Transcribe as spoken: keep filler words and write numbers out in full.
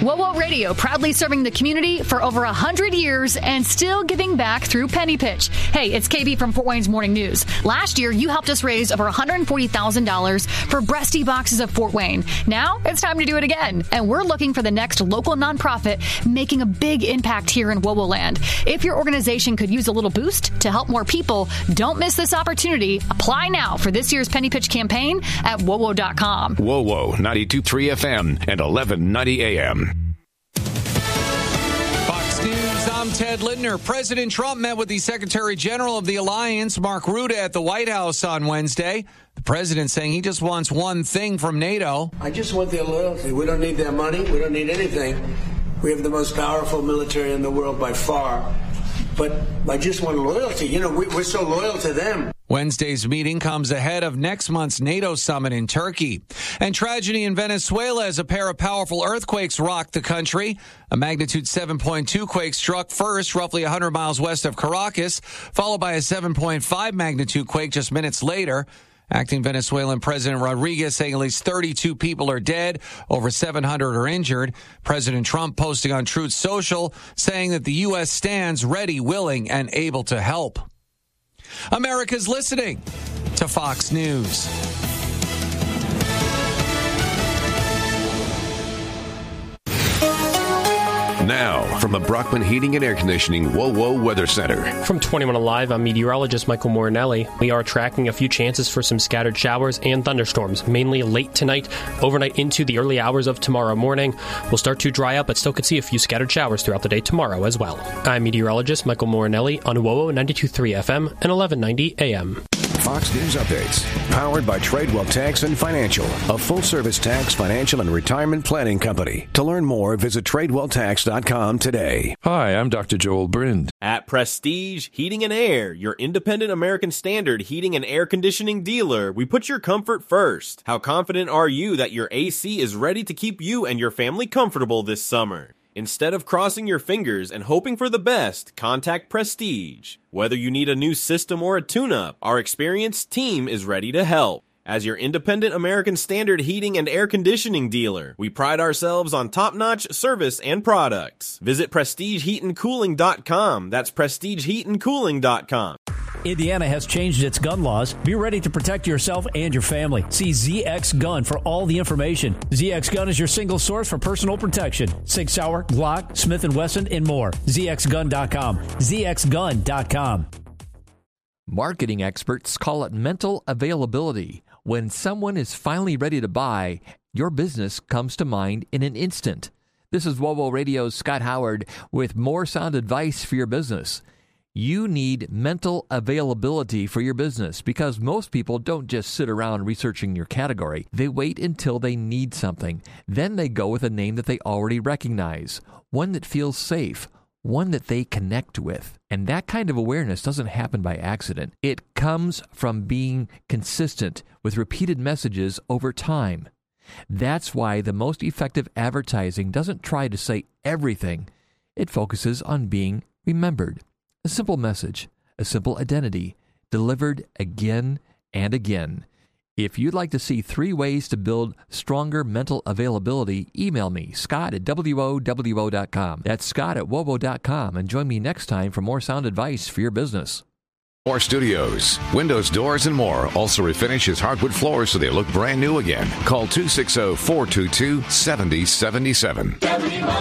WOWO Radio, proudly serving the community for over one hundred years and still giving back through Penny Pitch. Hey, it's K B from Fort Wayne's Morning News. Last year, you helped us raise over one hundred forty thousand dollars for Breasty Boxes of Fort Wayne. Now, it's time to do it again. And we're looking for the next local nonprofit making a big impact here in WOWO land. If your organization could use a little boost to help more people, don't miss this opportunity. Apply now for this year's Penny Pitch campaign at W O W O dot com. WOWO, ninety-two point three F M and eleven ninety A M. Fox News, I'm Ted Lindner. President Trump met with the Secretary General of the Alliance, Mark Rutte, at the White House on Wednesday. The president saying he just wants one thing from NATO. I just want their loyalty. We don't need their money. We don't need anything. We have the most powerful military in the world by far. But I just want loyalty. You know, we, we're so loyal to them. Wednesday's meeting comes ahead of next month's NATO summit in Turkey. And tragedy in Venezuela as a pair of powerful earthquakes rocked the country. A magnitude seven point two quake struck first, roughly one hundred miles west of Caracas, followed by a seven point five magnitude quake just minutes later. Acting Venezuelan President Rodriguez saying at least thirty-two people are dead, over seven hundred are injured. President Trump posting on Truth Social saying that the U S stands ready, willing, and able to help. America's listening to Fox News. Now, from the Brockman Heating and Air Conditioning WOWO Weather Center. From twenty-one Alive, I'm meteorologist Michael Morinelli. We are tracking a few chances for some scattered showers and thunderstorms, mainly late tonight, overnight into the early hours of tomorrow morning. We'll start to dry up, but still could see a few scattered showers throughout the day tomorrow as well. I'm meteorologist Michael Morinelli on WOWO ninety-two point three F M and eleven ninety A M. Fox News Updates, powered by Tradewell Tax and Financial, a full-service tax, financial, and retirement planning company. To learn more, visit tradewell tax dot com today. Hi, I'm Doctor Joel Brind. At Prestige Heating and Air, your independent American Standard heating and air conditioning dealer, we put your comfort first. How confident are you that your A C is ready to keep you and your family comfortable this summer? Instead of crossing your fingers and hoping for the best, contact Prestige. Whether you need a new system or a tune-up, our experienced team is ready to help. As your independent American Standard heating and air conditioning dealer, we pride ourselves on top-notch service and products. Visit prestige heat and cooling dot com. That's prestige heat and cooling dot com. Indiana has changed its gun laws. Be ready to protect yourself and your family. See Z X Gun for all the information. Z X Gun is your single source for personal protection. Sig Sauer, Glock, Smith and Wesson, and more. Z X gun dot com. Z X gun dot com. Marketing experts call it mental availability. When someone is finally ready to buy, your business comes to mind in an instant. This is WOWO Radio's Scott Howard with more sound advice for your business. You need mental availability for your business because most people don't just sit around researching your category. They wait until they need something. Then they go with a name that they already recognize, one that feels safe, one that they connect with. And that kind of awareness doesn't happen by accident. It comes from being consistent with repeated messages over time. That's why the most effective advertising doesn't try to say everything. It focuses on being remembered. A simple message, a simple identity, delivered again and again. If you'd like to see three ways to build stronger mental availability, email me, Scott at W O W O dot com. That's Scott at W O W O dot com, and join me next time for more sound advice for your business. More studios, windows, doors, and more. Also refinish his hardwood floors so they look brand new again. Call two six zero, four two two, seven zero seven seven.